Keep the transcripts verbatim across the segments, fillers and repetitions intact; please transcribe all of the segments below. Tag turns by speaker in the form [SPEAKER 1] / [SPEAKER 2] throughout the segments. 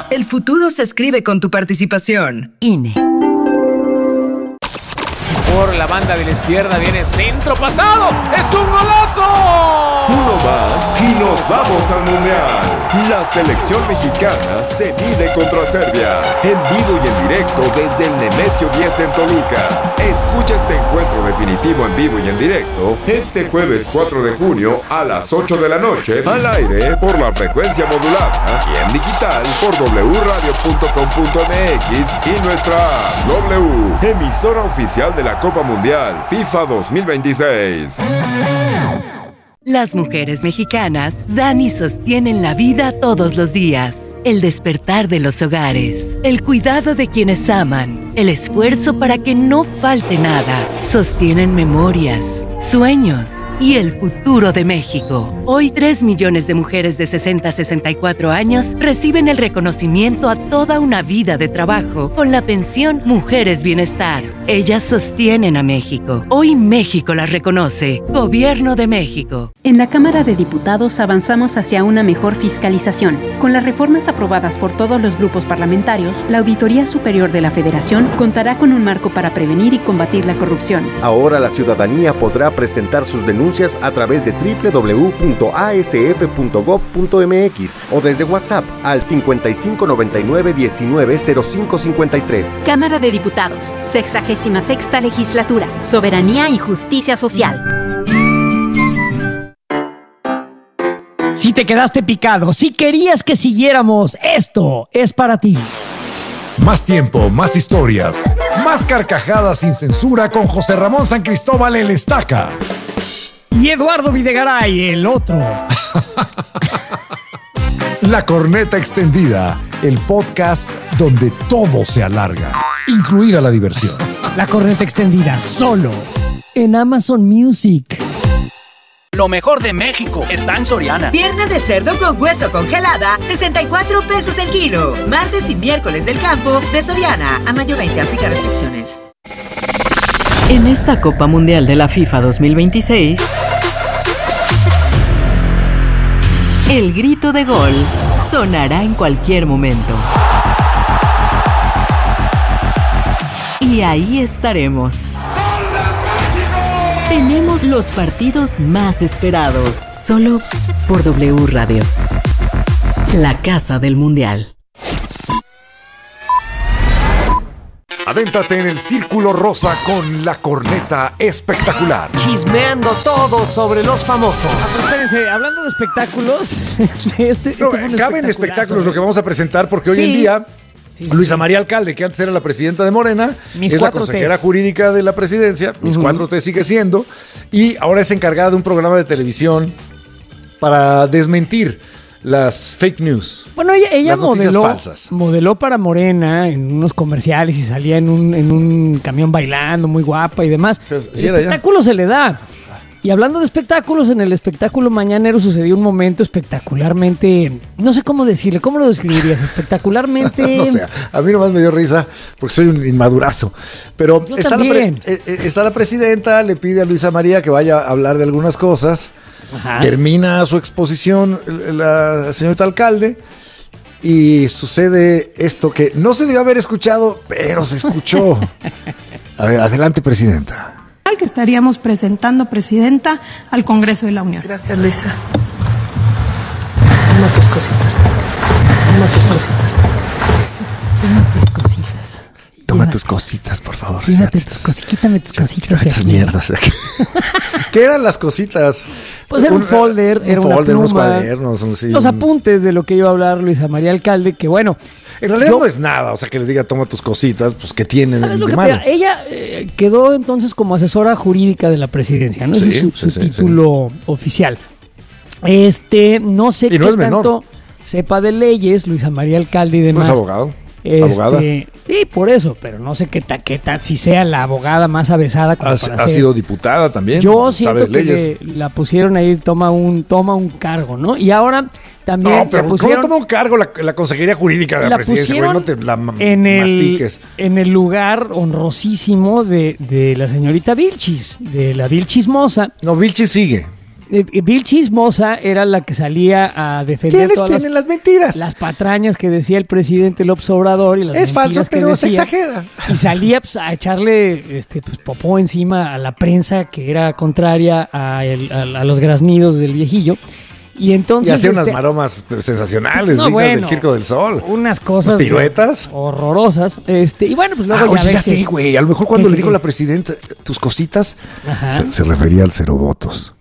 [SPEAKER 1] El futuro se escribe con tu participación. I N E.
[SPEAKER 2] Por la banda de la izquierda viene centro pasado. ¡Es un golazo!
[SPEAKER 3] Uno más y nos vamos al Mundial. La selección mexicana se mide contra Serbia. En vivo y en directo desde el Nemesio diez en Toluca. Escucha este encuentro definitivo en vivo y en directo este jueves cuatro de junio a las ocho de la noche al aire por la frecuencia modulada y en digital por doble radio punto com punto m x y nuestra app W, emisora oficial de la Copa Mundial FIFA dos mil veintiséis.
[SPEAKER 4] Las mujeres mexicanas dan y sostienen la vida todos los días. El despertar de los hogares, el cuidado de quienes aman, el esfuerzo para que no falte nada. Sostienen memorias, sueños y el futuro de México. Hoy, tres millones de mujeres de sesenta a sesenta y cuatro años reciben el reconocimiento a toda una vida de trabajo con la pensión Mujeres Bienestar. Ellas sostienen a México. Hoy México las reconoce. Gobierno de México.
[SPEAKER 5] En la Cámara de Diputados avanzamos hacia una mejor fiscalización. Con las reformas aprobadas por todos los grupos parlamentarios, la Auditoría Superior de la Federación contará con un marco para prevenir y combatir la corrupción.
[SPEAKER 6] Ahora la ciudadanía podrá presentar sus denuncias a través de doble u doble u doble u punto a s f punto gob punto m x o desde WhatsApp al cincuenta y cinco noventa y nueve diecinueve cero cinco cincuenta y tres.
[SPEAKER 5] Cámara de Diputados, sexagésima sexta Legislatura, Soberanía y Justicia Social.
[SPEAKER 7] Si te quedaste picado, si querías que siguiéramos, esto es para ti.
[SPEAKER 8] Más tiempo, más historias, más carcajadas sin censura con José Ramón San Cristóbal el Estaca.
[SPEAKER 7] Y Eduardo Videgaray, el otro.
[SPEAKER 8] La Corneta Extendida, el podcast donde todo se alarga, incluida la diversión.
[SPEAKER 7] La Corneta Extendida, solo en Amazon Music.
[SPEAKER 9] Lo mejor de México está en Soriana.
[SPEAKER 10] Pierna de cerdo con hueso congelada, sesenta y cuatro pesos el kilo. Martes y miércoles del campo de Soriana. A mayo veinte, aplica restricciones.
[SPEAKER 4] En esta Copa Mundial de la FIFA dos mil veintiséis, el grito de gol sonará en cualquier momento. Y ahí estaremos. Tenemos los partidos más esperados, solo por W Radio, la casa del Mundial.
[SPEAKER 8] Adéntrate en el Círculo Rosa con la Corneta Espectacular.
[SPEAKER 7] Chismeando todo sobre los famosos. Ah, pero espérense, hablando de espectáculos, este, este,
[SPEAKER 8] no,
[SPEAKER 7] este
[SPEAKER 8] caben espectáculos lo que vamos a presentar porque hoy
[SPEAKER 7] sí.
[SPEAKER 8] en día
[SPEAKER 7] Sí, sí,
[SPEAKER 8] Luisa
[SPEAKER 7] sí.
[SPEAKER 8] María Alcalde, que antes era la presidenta de Morena,
[SPEAKER 7] Mis
[SPEAKER 8] es la
[SPEAKER 7] cuatro T.
[SPEAKER 8] consejera jurídica de la presidencia, Mis
[SPEAKER 7] Uh-huh.
[SPEAKER 8] cuatro T sigue siendo, y ahora es encargada de un programa de televisión para desmentir las fake news.
[SPEAKER 7] Bueno, ella, ella
[SPEAKER 8] las noticias
[SPEAKER 7] modeló,
[SPEAKER 8] falsas.
[SPEAKER 7] modeló para Morena en unos comerciales y salía en un, en un camión bailando, muy guapa y demás.
[SPEAKER 8] Pero,
[SPEAKER 7] El
[SPEAKER 8] sí era ella.
[SPEAKER 7] espectáculo se le da. Y hablando de espectáculos, en el espectáculo mañanero sucedió un momento espectacularmente, no sé cómo decirle, ¿cómo lo describirías? Espectacularmente...
[SPEAKER 8] No sé, a mí nomás me dio risa porque soy un inmadurazo. Pero
[SPEAKER 7] Yo
[SPEAKER 8] está la,
[SPEAKER 7] también.
[SPEAKER 8] pre- eh, eh, está la presidenta, le pide a Luisa María que vaya a hablar de algunas cosas.
[SPEAKER 7] Ajá.
[SPEAKER 8] Termina su exposición la señorita alcalde y sucede esto que no se debió haber escuchado, pero se escuchó. A ver, adelante, presidenta.
[SPEAKER 11] Que estaríamos presentando, presidenta, al Congreso de la Unión.
[SPEAKER 12] Gracias, Luisa. Toma tus cositas. Toma tus cositas.
[SPEAKER 7] Toma tus cositas.
[SPEAKER 8] Toma
[SPEAKER 7] Lleva-
[SPEAKER 8] tus cositas, por favor.
[SPEAKER 7] Llévate tus cositas, quítame tus cositas.
[SPEAKER 8] Quítame
[SPEAKER 7] de
[SPEAKER 8] estas
[SPEAKER 7] aquí.
[SPEAKER 8] mierdas. ¿Qué eran las cositas?
[SPEAKER 7] Pues era un folder, era
[SPEAKER 8] un
[SPEAKER 7] una
[SPEAKER 8] folder, unos
[SPEAKER 7] pluma,
[SPEAKER 8] cuadernos. un- sí,
[SPEAKER 7] Los
[SPEAKER 8] un-
[SPEAKER 7] apuntes de lo que iba a hablar Luisa María Alcalde, que bueno...
[SPEAKER 8] En realidad
[SPEAKER 7] yo-
[SPEAKER 8] no es nada, o sea, que le diga toma tus cositas, pues que tienen
[SPEAKER 7] ¿Sabes
[SPEAKER 8] de
[SPEAKER 7] lo que
[SPEAKER 8] malo.
[SPEAKER 7] pasa? Ella eh, quedó entonces como asesora jurídica de la presidencia, ¿no? Ese
[SPEAKER 8] Sí,
[SPEAKER 7] es su,
[SPEAKER 8] sí,
[SPEAKER 7] su
[SPEAKER 8] sí,
[SPEAKER 7] título oficial. Este, no sé
[SPEAKER 8] Y
[SPEAKER 7] qué
[SPEAKER 8] no es
[SPEAKER 7] tanto sepa de leyes, Luisa María Alcalde y
[SPEAKER 8] No
[SPEAKER 7] demás.
[SPEAKER 8] es abogado.
[SPEAKER 7] Este,
[SPEAKER 8] abogada.
[SPEAKER 7] Sí, por eso, pero no sé qué tal, qué tal, si sea la abogada más avesada como
[SPEAKER 8] Ha,
[SPEAKER 7] para
[SPEAKER 8] ha
[SPEAKER 7] ser-
[SPEAKER 8] sido diputada también.
[SPEAKER 7] Yo
[SPEAKER 8] sabe
[SPEAKER 7] siento
[SPEAKER 8] de
[SPEAKER 7] que
[SPEAKER 8] leyes.
[SPEAKER 7] le- la pusieron ahí, toma un, toma un cargo, ¿no? Y ahora también
[SPEAKER 8] No, pero
[SPEAKER 7] la
[SPEAKER 8] ¿cómo
[SPEAKER 7] pusieron,
[SPEAKER 8] toma un cargo la, la Consejería Jurídica de la,
[SPEAKER 7] la
[SPEAKER 8] Presidencia? Güey,
[SPEAKER 7] pusieron
[SPEAKER 8] no te la ma-
[SPEAKER 7] en el,
[SPEAKER 8] mastiques.
[SPEAKER 7] en el lugar honrosísimo de, de la señorita Vilchis, de la Vilchismosa.
[SPEAKER 8] No, Vilchis sigue.
[SPEAKER 7] eh, Bill Chismosa era la que salía a defender
[SPEAKER 8] ¿Quiénes
[SPEAKER 7] todas
[SPEAKER 8] tienen
[SPEAKER 7] las,
[SPEAKER 8] las mentiras?
[SPEAKER 7] las patrañas que decía el presidente López Obrador y las
[SPEAKER 8] es falso,
[SPEAKER 7] mentiras que
[SPEAKER 8] pero se
[SPEAKER 7] decía.
[SPEAKER 8] exagera.
[SPEAKER 7] Y salía pues, a echarle este, pues, popó encima a la prensa que era contraria a, el, a, a los graznidos del viejillo. Y entonces.
[SPEAKER 8] Y hacía unas
[SPEAKER 7] este,
[SPEAKER 8] maromas sensacionales,
[SPEAKER 7] no,
[SPEAKER 8] dignas
[SPEAKER 7] bueno,
[SPEAKER 8] del Circo del Sol.
[SPEAKER 7] Unas cosas.
[SPEAKER 8] ¿Unas piruetas?
[SPEAKER 7] Horrorosas. Este, y bueno, pues luego
[SPEAKER 8] ah,
[SPEAKER 7] ya
[SPEAKER 8] oye,
[SPEAKER 7] ves
[SPEAKER 8] ya
[SPEAKER 7] que,
[SPEAKER 8] sé, güey. A lo mejor cuando
[SPEAKER 7] que,
[SPEAKER 8] le dijo la presidenta tus cositas, se,
[SPEAKER 7] Ajá.
[SPEAKER 8] se refería al cero votos.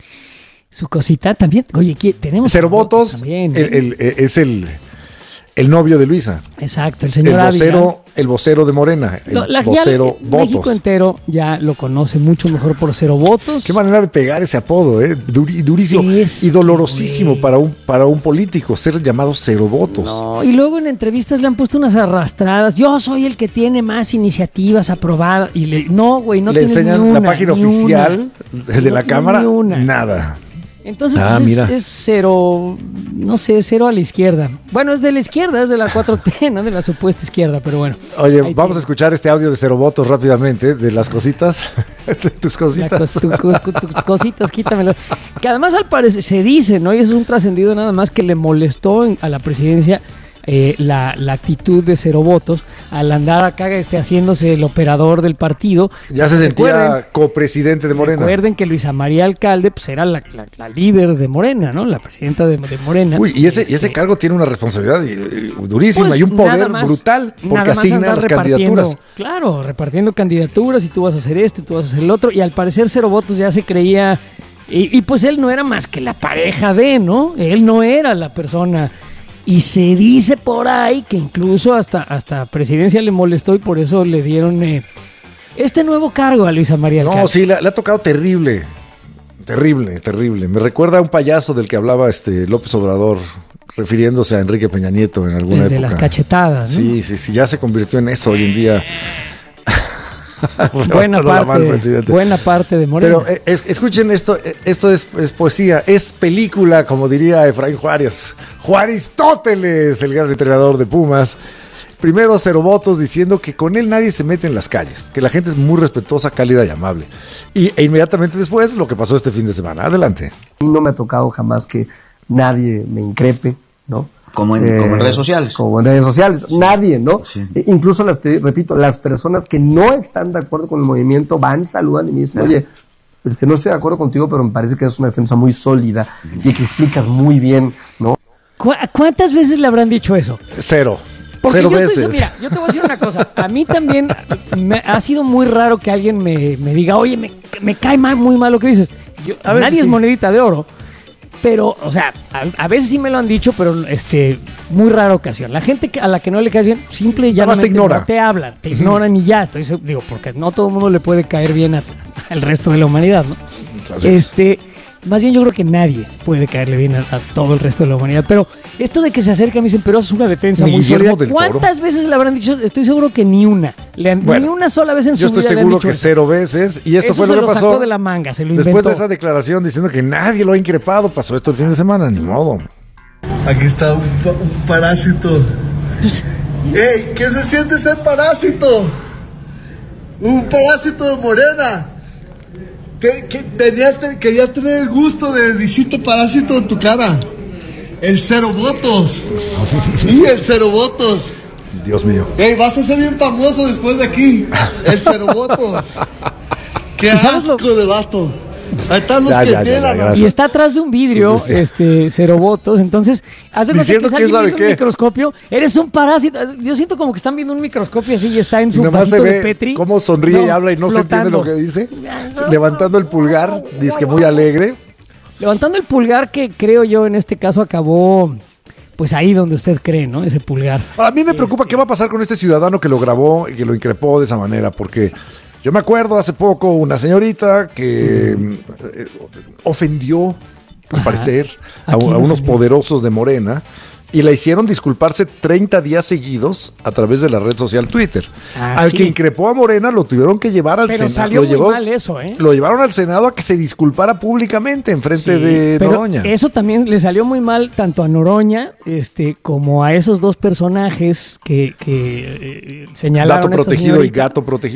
[SPEAKER 7] Su cosita también. Oye, ¿qué? Tenemos.
[SPEAKER 8] Cero votos
[SPEAKER 7] también,
[SPEAKER 8] el,
[SPEAKER 7] ¿eh?
[SPEAKER 8] el, el, es el, el novio de Luisa.
[SPEAKER 7] Exacto, el señor
[SPEAKER 8] el vocero,
[SPEAKER 7] Ávila.
[SPEAKER 8] El vocero de Morena. El
[SPEAKER 7] Lo- la-
[SPEAKER 8] vocero
[SPEAKER 7] ya,
[SPEAKER 8] votos.
[SPEAKER 7] México entero ya lo conoce mucho mejor por Cero Votos.
[SPEAKER 8] Qué manera de pegar ese apodo, ¿eh? Duri- durísimo
[SPEAKER 7] Es
[SPEAKER 8] y dolorosísimo
[SPEAKER 7] que,
[SPEAKER 8] para un, para un político ser llamado cero votos.
[SPEAKER 7] No, y luego en entrevistas le han puesto unas arrastradas. Yo soy el que tiene más iniciativas aprobadas. Y le, no, güey, no
[SPEAKER 8] Le
[SPEAKER 7] tiene
[SPEAKER 8] enseñan
[SPEAKER 7] ni una,
[SPEAKER 8] la página
[SPEAKER 7] ni
[SPEAKER 8] oficial
[SPEAKER 7] una.
[SPEAKER 8] de
[SPEAKER 7] No
[SPEAKER 8] la
[SPEAKER 7] tiene
[SPEAKER 8] Cámara.
[SPEAKER 7] ni una.
[SPEAKER 8] Nada.
[SPEAKER 7] Entonces,
[SPEAKER 8] Ah,
[SPEAKER 7] pues,
[SPEAKER 8] mira.
[SPEAKER 7] es, es cero, no sé, cero a la izquierda. Bueno, es de la izquierda, es de la cuatro T, no de la supuesta izquierda, pero bueno.
[SPEAKER 8] Oye,
[SPEAKER 7] Ahí
[SPEAKER 8] vamos
[SPEAKER 7] tiene.
[SPEAKER 8] a escuchar este audio de cero votos rápidamente, de las cositas, de tus
[SPEAKER 7] La
[SPEAKER 8] cositas.
[SPEAKER 7] cos- tu- cu- cu- tus cositas, quítamelo. Que además al parecer se dice, ¿no? Y eso es un trascendido nada más que le molestó en- a la presidencia eh, la, la actitud de Cero Votos al andar acá este, haciéndose el operador del partido.
[SPEAKER 8] Ya se
[SPEAKER 7] Recuerden-
[SPEAKER 8] sentía copresidente de Morena.
[SPEAKER 7] Recuerden que Luisa María Alcalde pues era la, la- la líder de Morena, ¿no? La presidenta de, de Morena.
[SPEAKER 8] Uy, y ese, y ese
[SPEAKER 7] Este,
[SPEAKER 8] cargo tiene una responsabilidad eh, durísima
[SPEAKER 7] pues,
[SPEAKER 8] y un
[SPEAKER 7] nada
[SPEAKER 8] poder
[SPEAKER 7] más-
[SPEAKER 8] brutal porque
[SPEAKER 7] nada más
[SPEAKER 8] asigna
[SPEAKER 7] andar
[SPEAKER 8] las
[SPEAKER 7] repartiendo-
[SPEAKER 8] candidaturas.
[SPEAKER 7] Claro, repartiendo candidaturas y tú vas a hacer esto y tú vas a hacer el otro. Y al parecer Cero Votos ya se creía. Y, y pues él no era más que la pareja de, ¿no? Él no era la persona. Y se dice por ahí que incluso hasta, hasta presidencia le molestó y por eso le dieron eh, este nuevo cargo a Luisa María Alcalde.
[SPEAKER 8] No, sí, le, le ha tocado terrible. Terrible, terrible. Me recuerda a un payaso del que hablaba este López Obrador, refiriéndose a Enrique Peña Nieto en alguna
[SPEAKER 7] El de
[SPEAKER 8] época.
[SPEAKER 7] las cachetadas, ¿no?
[SPEAKER 8] Sí, sí, sí, ya se convirtió en eso hoy en día.
[SPEAKER 7] buena,
[SPEAKER 8] No, no la mal,
[SPEAKER 7] parte,
[SPEAKER 8] presidente.
[SPEAKER 7] buena parte de Morena.
[SPEAKER 8] Pero eh, es- escuchen esto, eh, esto es, es poesía, es película, como diría Efraín Juárez. Juaristóteles, el gran entrenador de Pumas. Primero Cero Votos diciendo que con él nadie se mete en las calles, que la gente es muy respetuosa, cálida y amable. Y, e inmediatamente después lo que pasó este fin de semana. Adelante.
[SPEAKER 13] A mí no me ha tocado jamás que nadie me increpe, ¿no?
[SPEAKER 14] Como en,
[SPEAKER 13] Eh,
[SPEAKER 14] como en redes sociales.
[SPEAKER 13] Como en redes sociales, nadie, ¿no?
[SPEAKER 14] Sí.
[SPEAKER 13] E- incluso las, te repito, las personas que no están de acuerdo con el movimiento van, saludan y me dicen, oye, este, no estoy de acuerdo contigo, pero me parece que es una defensa muy sólida y que explicas muy bien, ¿no?
[SPEAKER 7] ¿Cu- ¿Cuántas veces le habrán dicho eso?
[SPEAKER 8] Cero.
[SPEAKER 7] Porque
[SPEAKER 8] Cero
[SPEAKER 7] yo
[SPEAKER 8] veces.
[SPEAKER 7] estoy, mira, yo te voy a decir una cosa. A mí también me ha sido muy raro que alguien me, me diga, oye, me, me cae mal, muy mal lo que dices. Yo-
[SPEAKER 8] A veces
[SPEAKER 7] nadie es
[SPEAKER 8] sí.
[SPEAKER 7] monedita de oro. Pero, o sea, a, a veces sí me lo han dicho, pero este, muy rara ocasión. La gente que- a la que no le caes bien, simple y
[SPEAKER 8] Nada más te
[SPEAKER 7] llanamente
[SPEAKER 8] ignora.
[SPEAKER 7] no te hablan, te ignoran y ya. Estoy, seg- digo, porque no todo el mundo le puede caer bien a- al resto de la humanidad, ¿no?
[SPEAKER 8] Así es.
[SPEAKER 7] Este, más bien yo creo que nadie puede caerle bien a, a todo el resto de la humanidad. Pero esto de que se acerca, me dicen, pero es una defensa
[SPEAKER 8] Ni
[SPEAKER 7] muy
[SPEAKER 8] Guillermo
[SPEAKER 7] sólida.
[SPEAKER 8] del Toro.
[SPEAKER 7] ¿Cuántas veces le habrán dicho? Estoy seguro que ni una. Le han-
[SPEAKER 8] Bueno,
[SPEAKER 7] ni una sola vez en
[SPEAKER 8] Yo
[SPEAKER 7] su
[SPEAKER 8] estoy
[SPEAKER 7] vida le han
[SPEAKER 8] seguro
[SPEAKER 7] dicho
[SPEAKER 8] que
[SPEAKER 7] eso.
[SPEAKER 8] cero veces. Y esto
[SPEAKER 7] Eso
[SPEAKER 8] fue
[SPEAKER 7] se
[SPEAKER 8] lo que
[SPEAKER 7] lo
[SPEAKER 8] pasó.
[SPEAKER 7] sacó de la manga, se lo
[SPEAKER 8] Después
[SPEAKER 7] inventó.
[SPEAKER 8] de esa declaración diciendo que nadie lo ha increpado, pasó esto el fin de semana, ni modo.
[SPEAKER 15] Aquí está un, pa- un parásito. ¡Ey! ¿Qué se siente ser parásito? Un parásito de Morena. Que, que tenía, te- quería tener el gusto de decirte parásito en tu cara. El cero votos. Sí, el cero votos.
[SPEAKER 8] Dios mío.
[SPEAKER 15] ¡Ey! Vas a ser bien famoso después de aquí. El cero votos. ¡Qué
[SPEAKER 7] ¿Y sabes
[SPEAKER 15] asco de vato! Ahí están los
[SPEAKER 8] Ya,
[SPEAKER 15] que
[SPEAKER 8] ya, ya,
[SPEAKER 15] tienen
[SPEAKER 8] ya,
[SPEAKER 15] la
[SPEAKER 8] gracias.
[SPEAKER 7] Y está atrás de un vidrio,
[SPEAKER 8] Sí, sí.
[SPEAKER 7] este, Cero Votos. Entonces, hace cuenta que
[SPEAKER 8] Diciendo
[SPEAKER 7] es
[SPEAKER 8] quién
[SPEAKER 7] alguien
[SPEAKER 8] sabe
[SPEAKER 7] viendo
[SPEAKER 8] qué.
[SPEAKER 7] un microscopio. Eres un parásito. Yo siento como que están viendo un microscopio así y está en
[SPEAKER 8] Y
[SPEAKER 7] su
[SPEAKER 8] nomás se
[SPEAKER 7] vasito de
[SPEAKER 8] ve
[SPEAKER 7] Petri.
[SPEAKER 8] cómo sonríe
[SPEAKER 7] No,
[SPEAKER 8] y habla y no se entiende
[SPEAKER 7] flotando.
[SPEAKER 8] lo que dice. Levantando el pulgar, dice que muy alegre.
[SPEAKER 7] Levantando el pulgar que creo yo en este caso acabó, pues ahí donde usted cree, ¿no? Ese pulgar.
[SPEAKER 8] A mí me preocupa qué va a pasar con este ciudadano que lo grabó y que lo increpó de esa manera, porque yo me acuerdo hace poco una señorita que eh, ofendió, al
[SPEAKER 7] Ajá.
[SPEAKER 8] parecer,
[SPEAKER 7] ¿A
[SPEAKER 8] a,
[SPEAKER 7] quién
[SPEAKER 8] a unos
[SPEAKER 7] ofendió?
[SPEAKER 8] poderosos de Morena y la hicieron disculparse treinta días seguidos a través de la red social Twitter.
[SPEAKER 7] Ah,
[SPEAKER 8] al
[SPEAKER 7] sí.
[SPEAKER 8] que increpó a Morena lo tuvieron que llevar al
[SPEAKER 7] Pero
[SPEAKER 8] Senado.
[SPEAKER 7] salió
[SPEAKER 8] lo
[SPEAKER 7] muy
[SPEAKER 8] llevó-
[SPEAKER 7] mal eso, ¿eh?
[SPEAKER 8] Lo llevaron al Senado a que se disculpara públicamente en frente
[SPEAKER 7] Sí,
[SPEAKER 8] de
[SPEAKER 7] pero
[SPEAKER 8] Noroña.
[SPEAKER 7] eso también le salió muy mal tanto a Noroña este, como a esos dos personajes que, que eh, señalaron
[SPEAKER 8] Dato
[SPEAKER 7] a esta
[SPEAKER 8] protegido y
[SPEAKER 7] señorita.
[SPEAKER 8] gato protegido.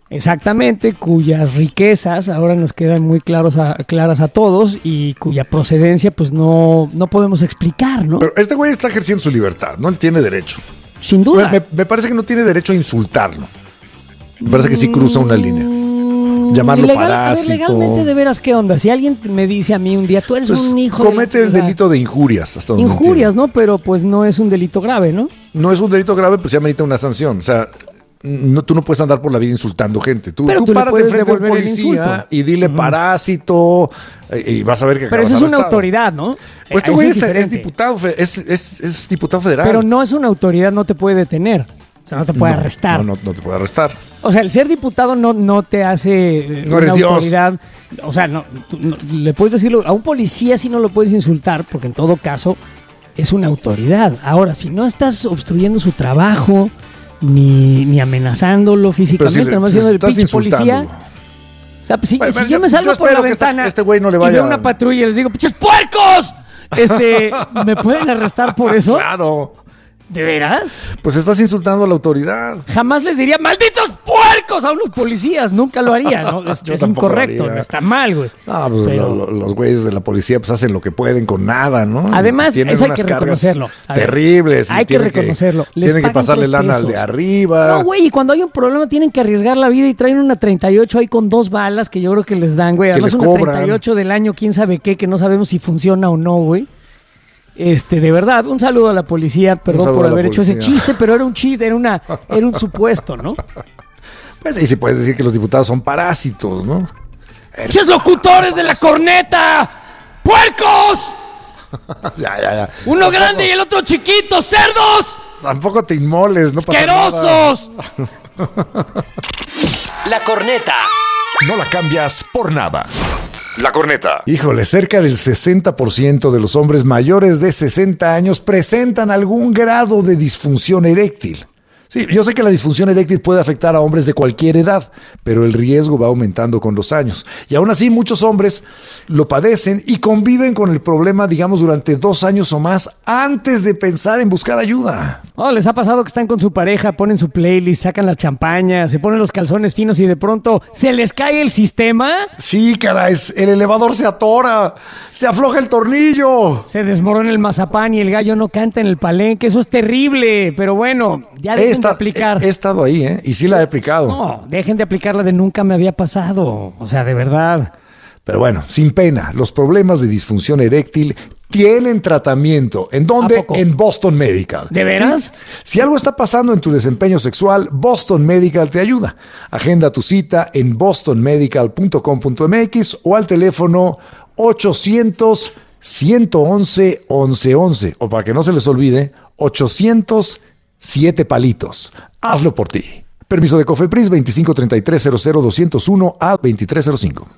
[SPEAKER 7] Exactamente, cuyas riquezas ahora nos quedan muy claros a, claras a todos y cuya procedencia pues no, no podemos explicar, ¿no?
[SPEAKER 8] Pero este güey está ejerciendo su libertad, ¿no? Él tiene derecho.
[SPEAKER 7] Sin duda.
[SPEAKER 8] Me, me parece que no tiene derecho a insultarlo. Me parece que sí cruza una línea. Llamarlo
[SPEAKER 7] Legal,
[SPEAKER 8] parásito.
[SPEAKER 7] A ver, legalmente, de veras, ¿qué onda? Si alguien me dice a mí un día, tú eres
[SPEAKER 8] pues
[SPEAKER 7] un hijo
[SPEAKER 8] comete
[SPEAKER 7] de la...
[SPEAKER 8] el
[SPEAKER 7] o sea,
[SPEAKER 8] delito de injurias. Hasta donde
[SPEAKER 7] injurias, entiendo. ¿No? Pero pues no es un delito grave, ¿no?
[SPEAKER 8] No es un delito grave, pues ya merita una sanción. O sea, no, tú no puedes andar por la vida insultando gente. Tú,
[SPEAKER 7] Pero
[SPEAKER 8] tú,
[SPEAKER 7] tú
[SPEAKER 8] párate enfrente del policía y dile uh-huh. parásito y, y vas a ver que
[SPEAKER 7] Pero eso es una autoridad, ¿no?
[SPEAKER 8] Pues este güey es, es diputado, es, es, es diputado federal.
[SPEAKER 7] Pero no es una autoridad, no te puede detener. O sea, no te puede
[SPEAKER 8] no,
[SPEAKER 7] arrestar.
[SPEAKER 8] No, no, no te puede arrestar.
[SPEAKER 7] O sea, el ser diputado no, no te hace
[SPEAKER 8] no
[SPEAKER 7] una
[SPEAKER 8] eres
[SPEAKER 7] autoridad.
[SPEAKER 8] Dios.
[SPEAKER 7] O sea, no, tú, no, le puedes decirlo. A un policía sí no lo puedes insultar, porque en todo caso es una autoridad. Ahora, si no estás obstruyendo su trabajo, ni, ni amenazándolo físicamente,
[SPEAKER 8] si
[SPEAKER 7] nomás siendo el pinche policía. O sea, pues, si,
[SPEAKER 8] bueno,
[SPEAKER 7] si
[SPEAKER 8] bueno,
[SPEAKER 7] yo me salgo
[SPEAKER 8] yo
[SPEAKER 7] por la
[SPEAKER 8] que
[SPEAKER 7] ventana
[SPEAKER 8] este güey no le vaya...
[SPEAKER 7] y veo una patrulla y les digo, ¡pinches puercos! Este, ¿me pueden arrestar por eso?
[SPEAKER 8] Claro.
[SPEAKER 7] ¿De veras?
[SPEAKER 8] Pues estás insultando a la autoridad.
[SPEAKER 7] Jamás les diría ¡malditos puercos! A unos policías. Nunca lo haría, ¿no? Es, es incorrecto, no está mal, güey.
[SPEAKER 8] No, pues Pero... lo, lo, los güeyes de la policía pues hacen lo que pueden con nada, ¿no?
[SPEAKER 7] Además,
[SPEAKER 8] tienen
[SPEAKER 7] eso hay que reconocerlo.
[SPEAKER 8] Terribles.
[SPEAKER 7] Hay que reconocerlo.
[SPEAKER 8] Que, tienen que pasarle lana al de arriba.
[SPEAKER 7] No, güey, y cuando hay un problema tienen que arriesgar la vida y traen una treinta y ocho ahí con dos balas que yo creo que les dan, güey. Además, una treinta y ocho del año, quién sabe qué, que no sabemos si funciona o no, güey. Este, de verdad, un saludo a la policía, perdón por haber hecho ese chiste, pero era un chiste, era una, era un supuesto, ¿no?
[SPEAKER 8] Pues y si puedes decir que los diputados son parásitos, ¿no?
[SPEAKER 7] ¡Esos locutores de la corneta! ¡Puercos!
[SPEAKER 8] ya, ya, ya.
[SPEAKER 7] Uno tampoco, grande y el otro chiquito, cerdos.
[SPEAKER 8] Tampoco te inmoles, no pasa nada.
[SPEAKER 7] ¡Asquerosos!
[SPEAKER 9] La corneta.
[SPEAKER 3] No la cambias por nada. La corneta.
[SPEAKER 8] Híjole, cerca del sesenta por ciento de los hombres mayores de sesenta años presentan algún grado de disfunción eréctil. Sí, yo sé que la disfunción eréctil puede afectar a hombres de cualquier edad, pero el riesgo va aumentando con los años. Y aún así, muchos hombres lo padecen y conviven con el problema, digamos, durante dos años o más antes de pensar en buscar ayuda.
[SPEAKER 7] Oh, ¿les ha pasado que están con su pareja, ponen su playlist, sacan la champaña, se ponen los calzones finos y de pronto se les cae el sistema?
[SPEAKER 8] Sí, caray, el elevador se atora, se afloja el tornillo.
[SPEAKER 7] Se desmorona el mazapán y el gallo no canta en el palenque, eso es terrible, pero bueno, ya dejen de aplicar.
[SPEAKER 8] He, he estado ahí, ¿eh? Y sí la he aplicado.
[SPEAKER 7] No, dejen de aplicar la de nunca me había pasado, o sea, de verdad.
[SPEAKER 8] Pero bueno, sin pena, los problemas de disfunción eréctil tienen tratamiento. ¿En dónde? En Boston Medical.
[SPEAKER 7] ¿De veras?
[SPEAKER 8] ¿Sí? Si algo está pasando en tu desempeño sexual, Boston Medical te ayuda. Agenda tu cita en boston medical punto com punto m x o al teléfono ochocientos, ciento once, once once. O para que no se les olvide, ochocientos, siete palitos. Hazlo por ti. Permiso de COFEPRIS veinticinco treinta y tres cero cero doscientos uno a veintitrés cero cinco.